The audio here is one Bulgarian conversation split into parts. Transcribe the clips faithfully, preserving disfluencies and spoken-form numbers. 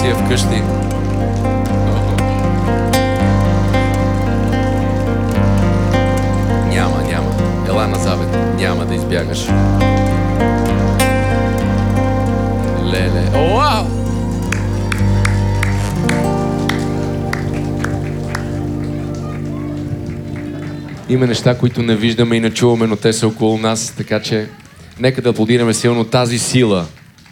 си я вкъщи. Няма, няма. Ела на завет. Няма да избягаш. Леле. О, вау! Има неща, които не виждаме и не чуваме, но те са около нас, така че нека да аплодираме силно тази сила.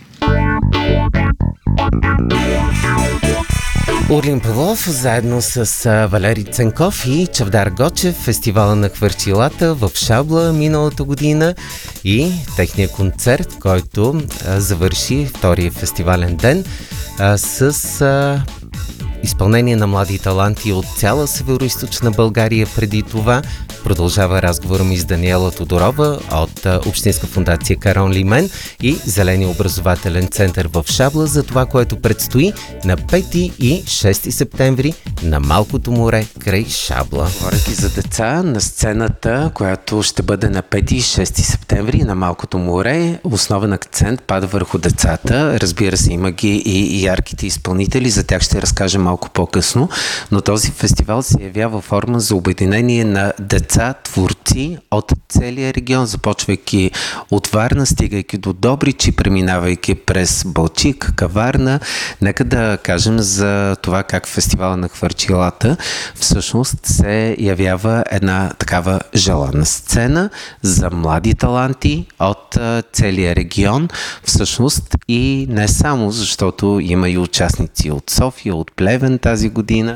Орлин Павлов заедно с Валери Ценков и Чавдар Гочев, фестивала на хвърчилата в Шабла миналата година и техния концерт, който а, завърши втория фестивален ден а, с а, изпълнение на млади таланти от цяла североизточна България. Преди това продължава разговора ми с Даниела Тодорова от Общинска фондация Карон Лимен и Зеления образователен център в Шабла за това, което предстои на пети и шести септември на Малкото море край Шабла. Говорейки за деца, на сцената, която ще бъде на пети и шести септември на Малкото море, основен акцент пада върху децата. Разбира се, има ги и ярките изпълнители, за тях ще разкажем малко по-късно, но този фестивал се явява форма за обединение на деца, творци от целия регион, започвайки от Варна, стигайки до Добрич и преминавайки през Балчик, Каварна. Нека да кажем за това как фестивала на хвърчилата всъщност се явява една такава желана сцена за млади таланти от целия регион. Всъщност и не само, защото има и участници от София, от Плевен тази година.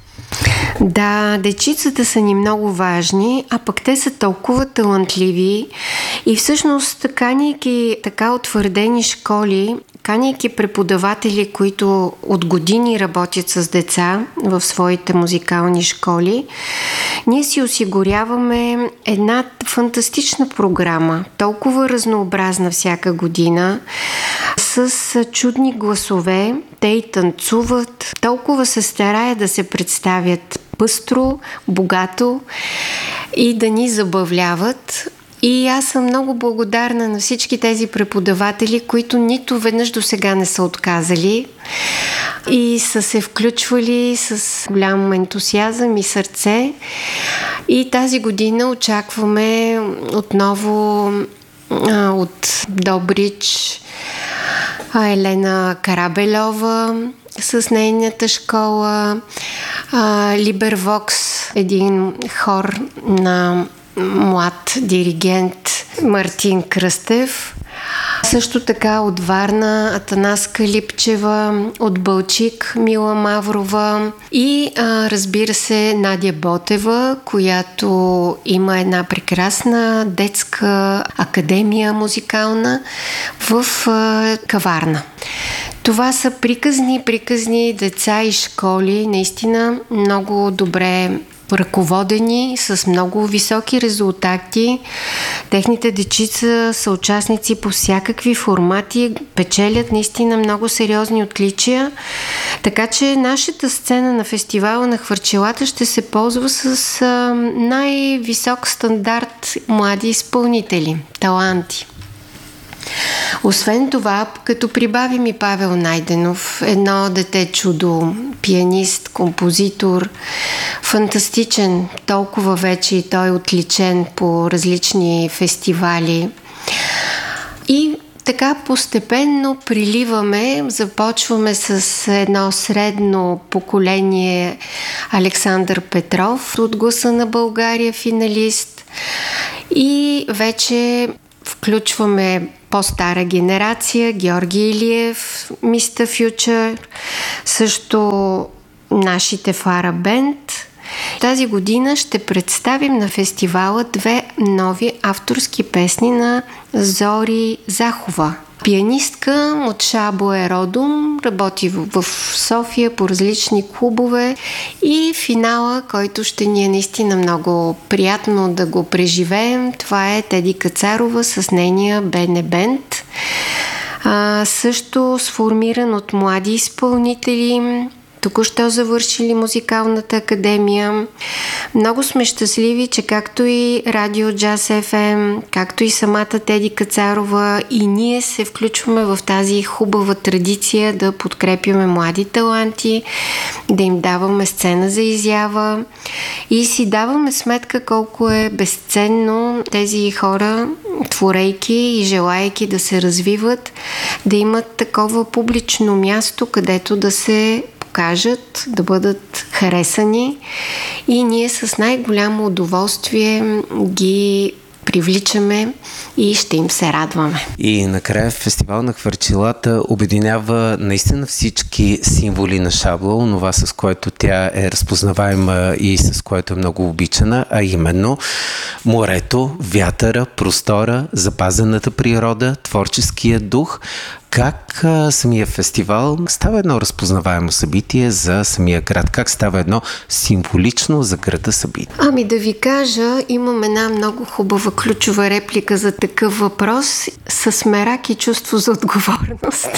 Да, дечицата са ни много важни, а пък те са толкова талантливи и всъщност канейки така утвърдени школи, канейки преподаватели, които от години работят с деца в своите музикални школи, ние си осигуряваме една фантастична програма, толкова разнообразна всяка година, с чудни гласове. Те и танцуват, толкова се стараят да се представят пъстро, богато и да ни забавляват. И аз съм много благодарна на всички тези преподаватели, които нито веднъж до сега не са отказали и са се включвали с голям ентусиазъм и сърце. И тази година очакваме отново а, от Добрич Елена Карабельова с нейната школа, Либервокс, един хор на млад диригент Мартин Кръстев. Също така от Варна Атанаска Липчева, от Балчик Мила Маврова и а, разбира се Надя Ботева, която има една прекрасна детска академия музикална в а, Каварна. Това са приказни, приказни деца и школи, наистина много добре ръководени, с много високи резултати. Техните дечица са участници по всякакви формати, печелят наистина много сериозни отличия. Така че нашата сцена на фестивала на хвърчилата ще се ползва с а, най-висок стандарт млади изпълнители, таланти. Освен това, като прибавим и Павел Найденов, едно дете чудо, пианист, композитор, фантастичен, толкова вече и той отличен по различни фестивали. И така постепенно приливаме, започваме с едно средно поколение Александър Петров от Гласа на България, финалист, и вече включваме по-стара генерация, Георги Илиев, мистер Future, също нашите Фара Бенд. Тази година ще представим на фестивала две нови авторски песни на Зори Захова. Пианистка от Шабо е родом, работи в София по различни клубове, и финала, който ще ни е наистина много приятно да го преживеем, това е Теди Кацарова с нейния Бене Бенд. А, също сформиран от млади изпълнители. току-що завършили музикалната академия. Много сме щастливи, че както и Радио Джаз Еф Ем, както и самата Теди Кацарова и ние се включваме в тази хубава традиция да подкрепяме млади таланти, да им даваме сцена за изява и си даваме сметка колко е безценно тези хора, творейки и желайки да се развиват, да имат такова публично място, където да се покажат, да бъдат харесани и ние с най-голямо удоволствие ги привличаме и ще им се радваме. И накрая фестивал на хвърчилата обединява наистина всички символи на Шабла, онова с което тя е разпознаваема и с което е много обичана, а именно морето, вятъра, простора, запазената природа, творческия дух. Как а, самия фестивал става едно разпознаваемо събитие за самия град? Как става едно символично за града събитие? Ами да ви кажа, имам една много хубава ключова реплика за такъв въпрос с мерак и чувство за отговорност.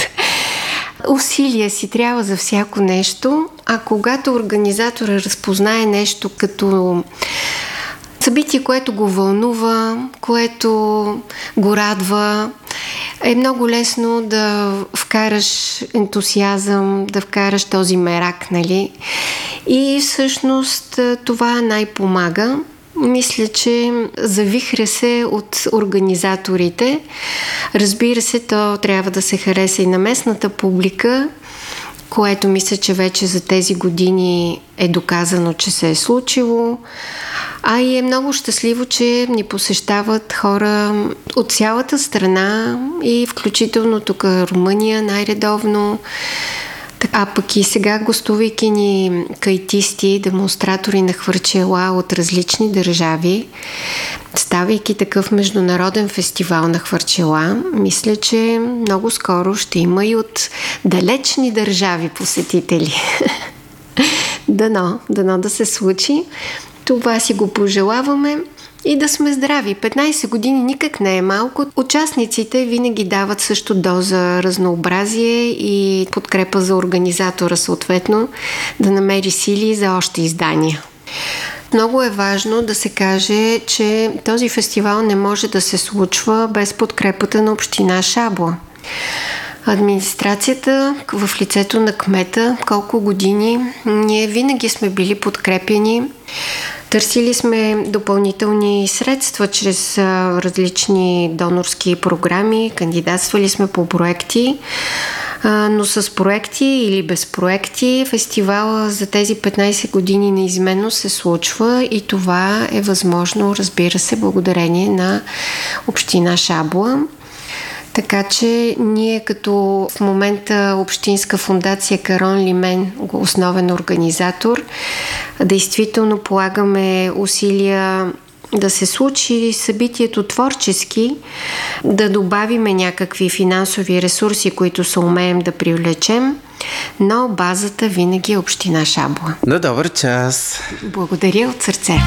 Усилие си трябва за всяко нещо, а когато организатора разпознае нещо като събитие, което го вълнува, което го радва, е много лесно да вкараш ентусиазъм, да вкараш този мерак, нали? И всъщност това най-помага. Мисля, че завихря се от организаторите. Разбира се, то трябва да се хареса и на местната публика, което мисля, че вече за тези години е доказано, че се е случило. А и е много щастливо, че ни посещават хора от цялата страна и включително тук Румъния най-редовно. А пък и сега, гостувайки ни кайтисти, демонстратори на хвърчила от различни държави, ставайки такъв международен фестивал на хвърчила, мисля, че много скоро ще има и от далечни държави посетители. Дано, дано да се случи. Това си го пожелаваме и да сме здрави. петнайсет години никак не е малко. Участниците винаги дават също доза разнообразие и подкрепа за организатора съответно да намери сили за още издания. Много е важно да се каже, че този фестивал не може да се случва без подкрепата на община Шабла. Администрацията в лицето на кмета, колко години, ние винаги сме били подкрепени. Търсили сме допълнителни средства чрез различни донорски програми, кандидатствали сме по проекти, но с проекти или без проекти фестивала за тези петнайсет години неизменно се случва и това е възможно, разбира се, благодарение на община Шабла. Така че ние като в момента Общинска фондация Карон Лимен, основен организатор, действително полагаме усилия да се случи събитието творчески, да добавиме някакви финансови ресурси, които се умеем да привлечем, но базата винаги е община Шабла. На добър час! Благодаря от сърце!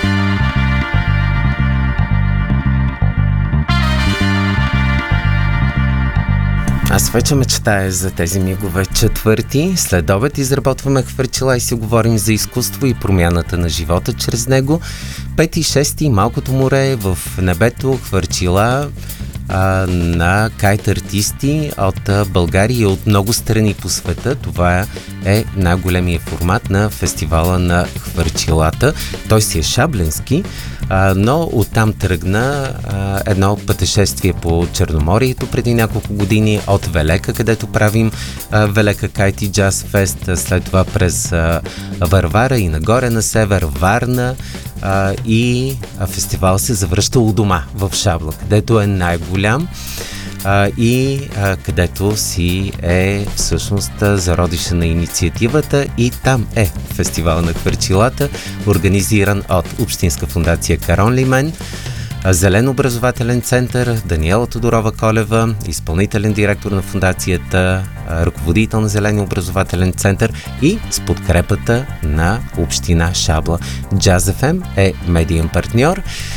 Аз вече мечтая за тези мигове. Четвърти, след обед изработваме хвърчила и си говорим за изкуство и промяната на живота чрез него. Пети и шести, малкото море в небето, хвърчила а, на кайт артисти от а, България и от много страни по света. Това е най-големия формат на фестивала на хвърчилата. Той си е шабленски, а, но оттам тръгна а, едно пътешествие по Черноморието преди няколко години от Велека, където правим а, Велека Кайт и Джаз Фест, след това през а, Варвара и нагоре на север Варна, а, и а, фестивал се завръща у дома в Шабла, където е най-голям а, и а, където си е всъщност зародиша на инициативата, и там е фестивал на хвърчилата, организиран от Общинска фондация Карон Лимен, Зелен образователен център, Даниела Тодорова Колева, изпълнителен директор на фондацията, ръководител на Зелен образователен център и с подкрепата на община Шабла. Джаз Еф Ем е медиен партньор.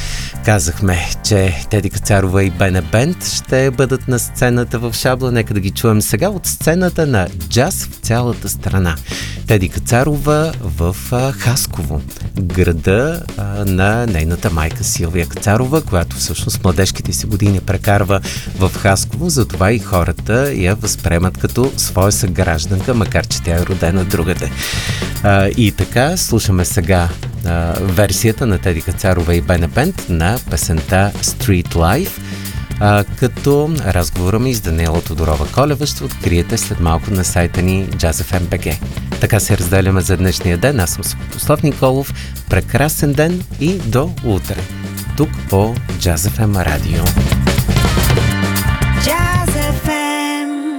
Казахме, че Теди Кацарова и Бене Бенд ще бъдат на сцената в Шабла. Нека да ги чуем сега от сцената на Джаз в цялата страна. Теди Кацарова в а, Хасково, града а, на нейната майка Силвия Кацарова, която всъщност младежките си години прекарва в Хасково, затова и хората я възприемат като своя съгражданка, макар че тя е родена другаде. А, и така, слушаме сега а, версията на Теди Кацарова и Бене Бенд на песента Street Life, а, като разговора ми с Даниела Тодорова-Колева ще откриете след малко на сайта ни Джаз еф ем точка би джи. Така се разделяме за днешния ден. Аз съм Светослав Николов. Прекрасен ден и до утре. Тук по Джаз еф ем радио. Джаз еф ем.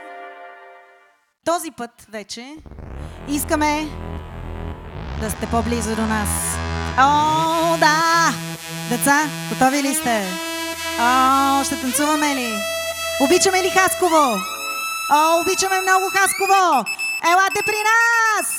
Този път вече искаме да сте по-близо до нас. О, да! Деца, готови ли сте? О, ще танцуваме ли? Обичаме ли Хасково? О, обичаме много Хасково! Елате при нас!